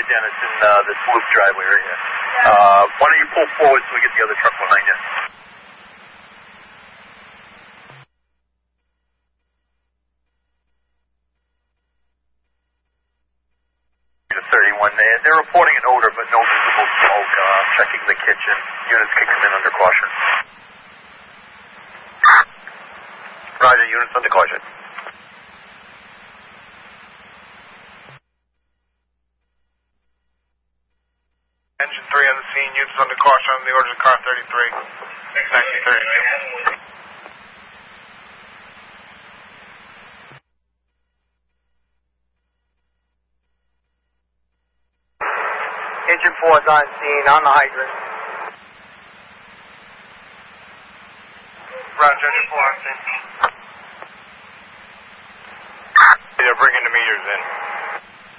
Dennis, in this loop driveway right here. Why don't you pull forward so we get the other truck behind you? 31 there. They're reporting an odor, but no visible smoke. Checking the kitchen. Units can come in under caution. Roger, units under caution. Engine 3 on the scene, units under caution on the orders of car 33. 1932. Engine 4 is on scene, on the hydrant. Roger, engine 4 on scene. They're bringing the meters in.